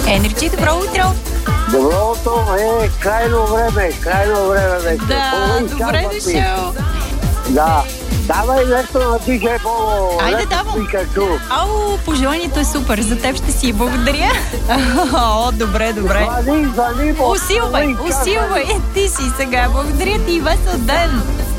Енерджи, добро утро! Добро утро, крайно време вече. Да, добре дошъл. Да, давай нещо на диджей Бобо. Айде, давам. Ау, пожеланието е супер, за теб ще си благодаря. О, добре. Звъни, Усилвай, ти си сега. Благодаря ти и весел ден.